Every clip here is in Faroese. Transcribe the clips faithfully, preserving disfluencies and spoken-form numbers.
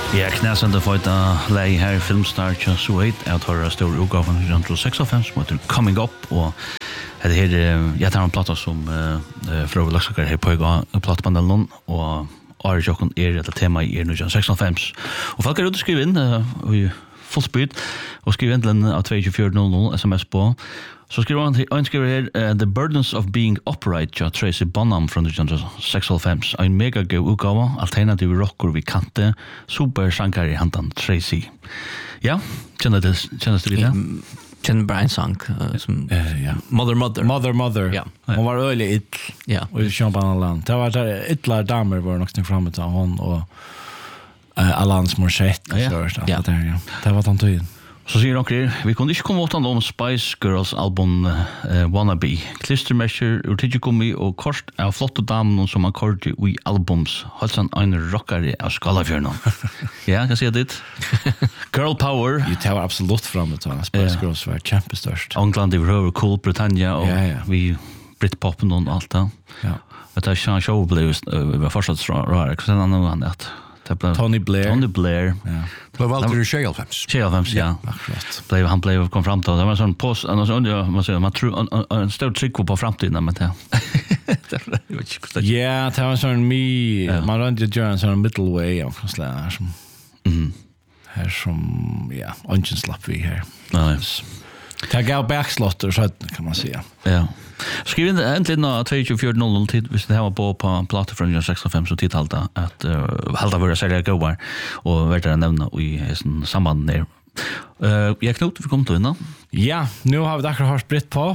Ja, knäsande för att lägga här filmstar just så vet att höra stor utgåvan från sextiofem som heter Coming Up och det här jag tar en platta som eh för Laxakar här på plattpanelen och Ari Jokon är det tema i nu sextiofem och folk har ut skrivit in och full speed och skrivit in den av tjugofyra noll noll sms på. Så skriver han han skriver här uh, The Burdens of Being Upright ja Tracy Bonham från the sextiofem en mega go utgåva alternativ rockor vi kante super sankar i handan Tracy. Ja, känner det känns det lite. Känner Brian Song uh, som uh, ja. Mother Mother. Mother Mother. Ja. Hon var öle it. Ja. Och i Champagne-land. Det var där ytterligare damer var nog framme till hon och uh, Alans Morissette ja. så ja. Det ja. Det var tantoin. Så säger de vi kunde inte komma åt om Spice Girls album uh, Wannabe. Klistermesher, urtigikomi och kort av flotta damen som har kort i albums. Hudson en rockare av Skalafjörnen. Ja, kan se det. Girl Power. You tell absolut framme till Spice yeah. Girls var kämpestörst. England, Europe, Cool Britannia och yeah, yeah. vi Britpopen och allt det. Ja. Det här Sean Show blev var fortsatt rara. Sen annan annat. Tony Blair. Tony Blair. Ja. Det var alltid sextiofem. sextiofem, ja. Akkurat. Blev han blev kom fram till det var sån post annars under man säger man tror en stor trick på framtiden men det. Ja, det var sån me man runt ju journey sån middle way av sådär som. Mhm. Här som ja, ungen slapp vi här. Nice. Det gav backslotter så kan man säga. Ja. Skriv in äntligen nå tjugofyra noll noll tid hvis det här var på på platta från sextiofem så tid halta att uh, halta våra serier goar och vart det nämna i en samband där. Eh jag knut vi kom till innan. Ja, nu har vi akkurat hört Britpop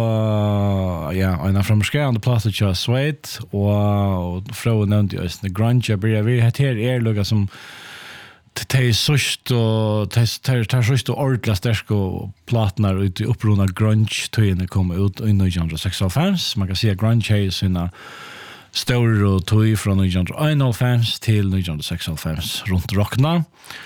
och ja, en av framskärande platta Just Sweat och och Fro nämnde ju the grunge börjar vi här är lugga som det är sust och det är sust och ordentligt starkt och platnar ut i upprona grunge tøyene kommer ut i nitton sextiofem. Man kan säga grunge är sina stora och tøy från nitton fans till nitton sextiofem runt rockna.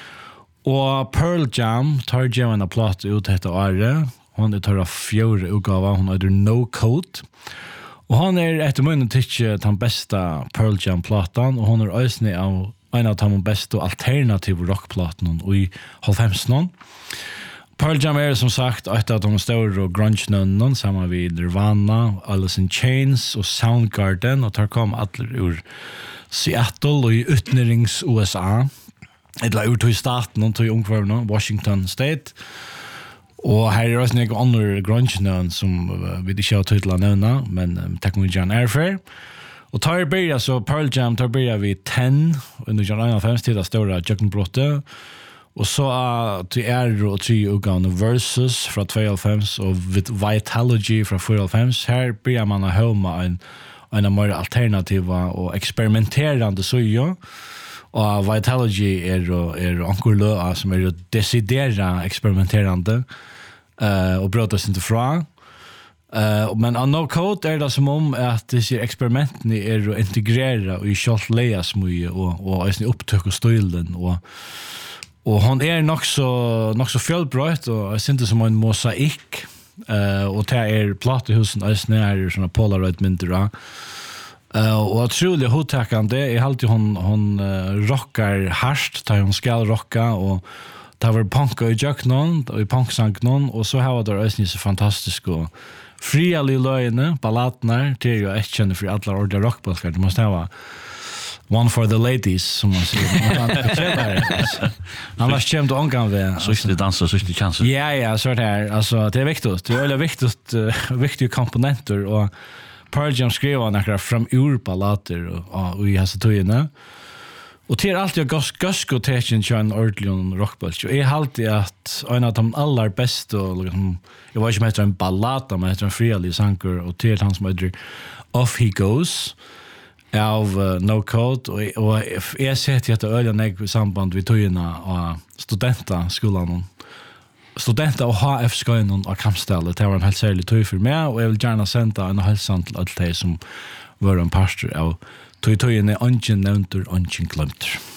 Och Pearl Jam tar ju en platta ut detta året. Hon är tar fjärde utgåva, hon heter No Coat. Och hon är efter munnen tycker den bästa Pearl Jam plattan och hon är ösnig av en av de bästa alternativ rockplaten i halvfemsnon. Pearl Jam är som sagt ett av de stora grunge-nönnen samma vid Nirvana, Alice in Chains och Soundgarden och tar kom alla ur Seattle och i utnärings U S A. Eller ur till staten och till ungefärna Washington State. Och här är också några andra grunge-nön som vi inte har tydliga nämna men teknologin är fair. Och tar börja så Pearl Jam tar börja vid tio under nittonhundrafem till det stora Jökenbrottet. Och så uh, till är och tre utgåvan Versus från tjugohundrafem och Vitalogy från fyrtiofem. Här börjar man att höma en en mer alternativa och experimenterande såja. Och Vitalogy är är ankorlö som är decidera experimenterande eh uh, och brötas inte fra. Uh, men on No Code är det som om att det ser experimenten är att integrera och i kjolt leas mycket och och är upptök och stilen och och hon är nog så nog så fjällbrött och jag syns som en mosaik eh uh, och det är plattehusen är snär såna polaroid mynter uh, och otroligt hotakande är alltid hon hon uh, rockar harst tar hon skall rocka och det var punk och jacknon och i punksangnon och så har det är så fantastiskt och fria lillöjene, balladnar, det är ju ett känner för alla orda rockbalskar. Det måste ha one for the ladies, som man säger. Annars kommer det omgång vi. Så är det dansa, så är det chanser. Ja, ja, så är det här. Alltså, det är viktigt. Det är väldigt viktigt, uh, viktiga komponenter. Och Pearl Jam skriver några fram ur ballader och, och i hans tøyene. Och det är alltid gasko tecken till en ordentlig rockbult. Jag är alltid att en av de allra bästa, liksom, jag vet inte om det heter en ballad, men det heter en frialig sanger, och det är han som heter Off He Goes av uh, No Code. Och, och jag har sett att det är öliga i samband vid tøyene av studentaskolan. Studenter och H F-skolan av kampstället. Det var en helt särlig tøy för mig, och jag vill gärna sända en hälsan till allt det som var en pastor av tøy tøyene ungen nevnter, ungen glemter.